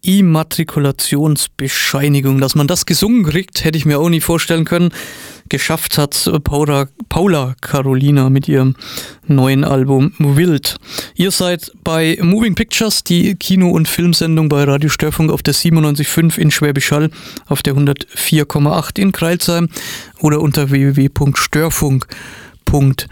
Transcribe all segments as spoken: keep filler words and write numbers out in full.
Immatrikulationsbescheinigung. Dass man das gesungen kriegt, hätte ich mir auch nie vorstellen können. Geschafft hat Paula, Paula Carolina mit ihrem neuen Album Wild. Ihr seid bei Moving Pictures, die Kino- und Filmsendung bei Radio Störfunk auf der siebenundneunzig Komma fünf in Schwäbisch Hall, auf der hundertvier Komma acht in Crailsheim oder unter w w w punkt störfunk punkt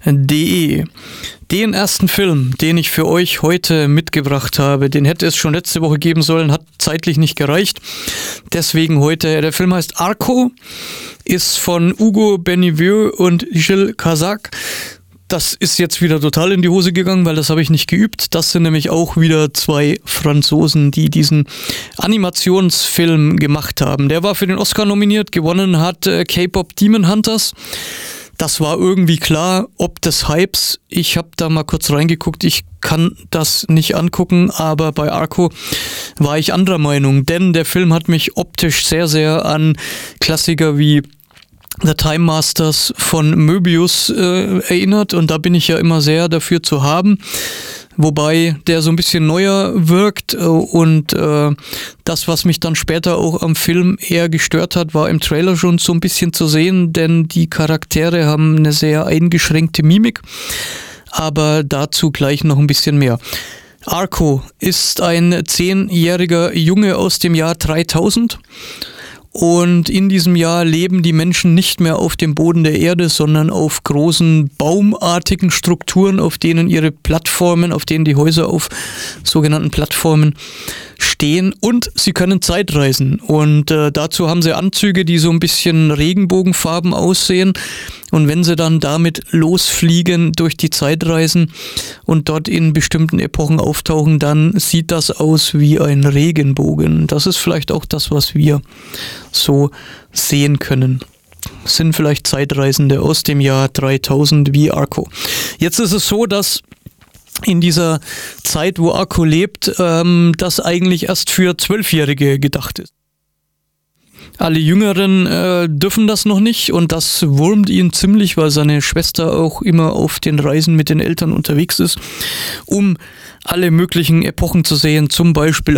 de. Den ersten Film, den ich für euch heute mitgebracht habe, den hätte es schon letzte Woche geben sollen, hat zeitlich nicht gereicht. Deswegen heute, der Film heißt Arco, ist von Hugo Beniveux und Gilles Cazac. Das ist jetzt wieder total in die Hose gegangen, weil das habe ich nicht geübt. Das sind nämlich auch wieder zwei Franzosen, die diesen Animationsfilm gemacht haben. Der war für den Oscar nominiert, gewonnen hat äh, K-Pop Demon Hunters. Das war irgendwie klar, ob des Hypes. Ich habe da mal kurz reingeguckt, ich kann das nicht angucken, aber bei Arco war ich anderer Meinung, denn der Film hat mich optisch sehr, sehr an Klassiker wie The Time Masters von Möbius äh, erinnert und da bin ich ja immer sehr dafür zu haben. Wobei der so ein bisschen neuer wirkt und äh, das, was mich dann später auch am Film eher gestört hat, war im Trailer schon so ein bisschen zu sehen, denn die Charaktere haben eine sehr eingeschränkte Mimik, aber dazu gleich noch ein bisschen mehr. Arco ist ein zehnjähriger Junge aus dem Jahr dreitausend. Und in diesem Jahr leben die Menschen nicht mehr auf dem Boden der Erde, sondern auf großen baumartigen Strukturen, auf denen ihre Plattformen, auf denen die Häuser auf sogenannten Plattformen stehen. Und sie können Zeitreisen. Und äh, dazu haben sie Anzüge, die so ein bisschen Regenbogenfarben aussehen. Und wenn sie dann damit losfliegen durch die Zeitreisen und dort in bestimmten Epochen auftauchen, dann sieht das aus wie ein Regenbogen. Das ist vielleicht auch das, was wir so sehen können. Das sind vielleicht Zeitreisende aus dem Jahr dreitausend wie Arco. Jetzt ist es so, dass in dieser Zeit, wo Arco lebt, ähm, das eigentlich erst für Zwölfjährige gedacht ist. Alle Jüngeren äh, dürfen das noch nicht und das wurmt ihn ziemlich, weil seine Schwester auch immer auf den Reisen mit den Eltern unterwegs ist, um alle möglichen Epochen zu sehen, zum Beispiel